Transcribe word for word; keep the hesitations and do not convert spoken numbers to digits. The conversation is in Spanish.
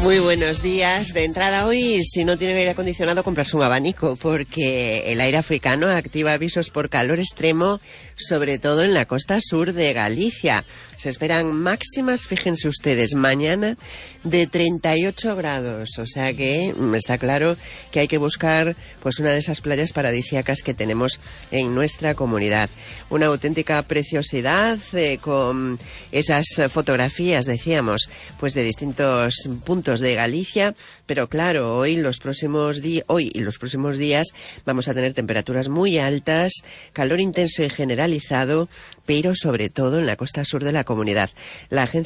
Muy buenos días. De entrada hoy, si no tiene aire acondicionado, comprarse un abanico, porque el aire africano activa avisos por calor extremo, sobre todo en la costa sur de Galicia. Se esperan máximas, fíjense ustedes, mañana de treinta y ocho grados. O sea que está claro que hay que buscar pues una de esas playas paradisíacas que tenemos en nuestra comunidad. Una auténtica preciosidad eh, con esas fotografías, decíamos, pues de distintos puntos de Galicia, pero claro, hoy los próximos di- hoy y los próximos días vamos a tener temperaturas muy altas, calor intenso y generalizado, pero sobre todo en la costa sur de la comunidad. La agencia